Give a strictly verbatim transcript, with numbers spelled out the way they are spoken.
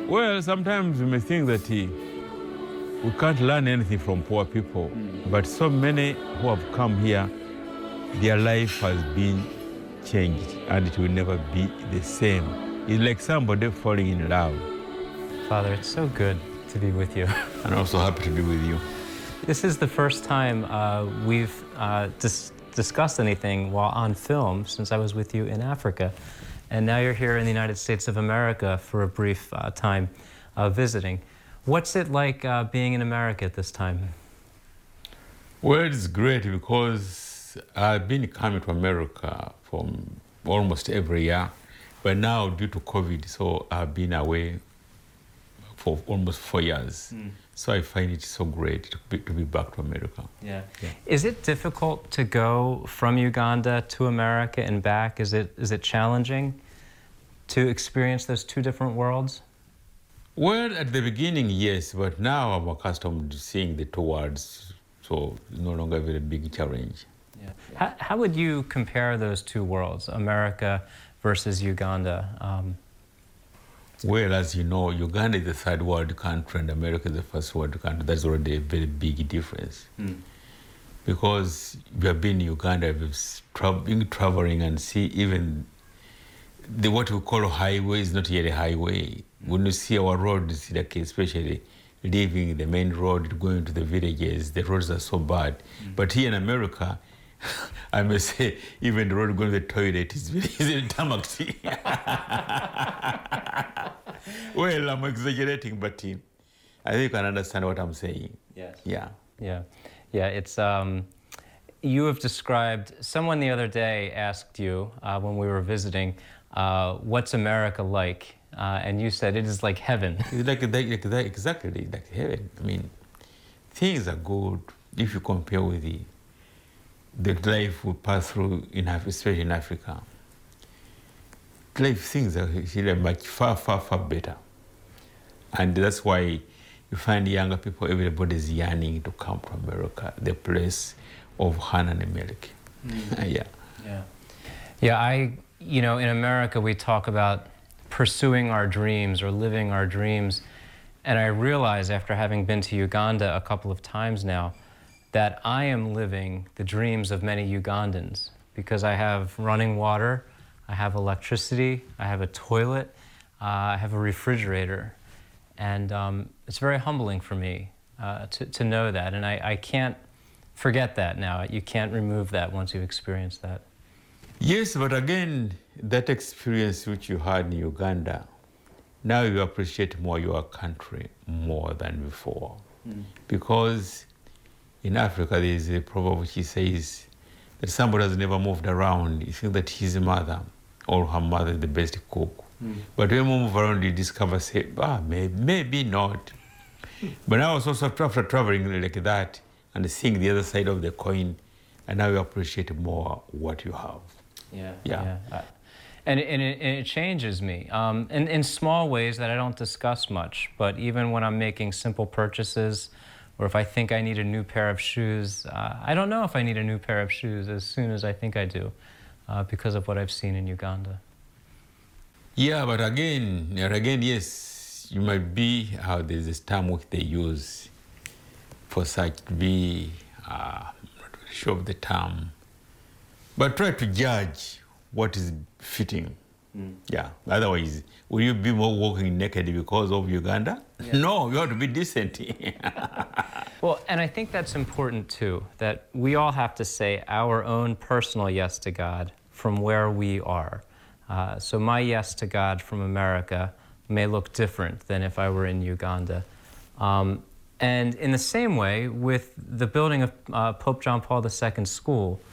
Well, sometimes we may think that uh, we can't learn anything from poor people, mm. but so many who have come here, their life has been changed and it will never be the same. It's like somebody falling in love. Father, it's so good to be with you. And also happy to be with you. This is the first time uh, we've uh, dis discussed anything while on film since I was with you in Africa. And now you're here in the United States of America for a brief uh, time uh, visiting. What's it like uh, being in America at this time? Well, it's great because I've been coming to America from almost every year. But now, due to COVID, so I've been away for almost four years. Mm. So I find it so great to be, to be back to America. Yeah. yeah. Is it difficult to go from Uganda to America and back? Is it is it challenging to experience those two different worlds? Well, at the beginning, yes, but now I'm accustomed to seeing the two worlds, so it's no longer a very big challenge. Yeah. How, how would you compare those two worlds, America versus Uganda? Um, Well, as you know, Uganda is the third world country and America is the first world country. That's already a very big difference. Mm. Because we have been in Uganda, we've tra been traveling and see even the what we call highway is not yet a highway. Mm. When you see our roads, like especially leaving the main road, going to the villages, the roads are so bad. Mm. But here in America, I may say, even the road going to the toilet is very tarmacked. Well, I'm exaggerating, but uh, I think you can understand what I'm saying. Yes. Yeah. Yeah. Yeah, it's, um, you have described, someone the other day asked you uh, when we were visiting, uh, what's America like? Uh, and you said it is like heaven. It's like, like, like, exactly, like heaven. I mean, things are good if you compare with the, the life we pass through, in, especially in Africa. Life things are really much far, far, far better. And that's why you find younger people, everybody's yearning to come to America, the place of honey and milk. Mm. yeah. Yeah. Yeah, I, you know, in America we talk about pursuing our dreams or living our dreams. And I realize after having been to Uganda a couple of times now, that I am living the dreams of many Ugandans because I have running water, I have electricity, I have a toilet, uh, I have a refrigerator. And um, it's very humbling for me uh, to, to know that. And I, I can't forget that now. You can't remove that once you've experienced that. Yes, but again, that experience which you had in Uganda, now you appreciate more your country more than before. Mm. Because in Africa, there is a proverb which says that somebody has never moved around. You think that his mother or her mother is the best cook. Mm. But when you move around, you discover, say, ah, maybe, maybe not. But now also after traveling like that and seeing the other side of the coin, and now you appreciate more what you have. Yeah, yeah. yeah. Uh, and, and, it, and it changes me um, in, in small ways that I don't discuss much, but even when I'm making simple purchases, or if I think I need a new pair of shoes, uh, I don't know if I need a new pair of shoes as soon as I think I do, uh, because of what I've seen in Uganda. Yeah, but again, again, yes, you might be how uh, there's this term which they use for such to be, uh, I'm not really sure of the term, but try to judge what is fitting. Mm. Yeah, otherwise, will you be more walking naked because of Uganda? Yeah. No, you have to be decent. Well, and I think that's important too, that we all have to say our own personal yes to God from where we are. Uh, so my yes to God from America may look different than if I were in Uganda. Um, and in the same way, with the building of uh, Pope John Paul the Second School,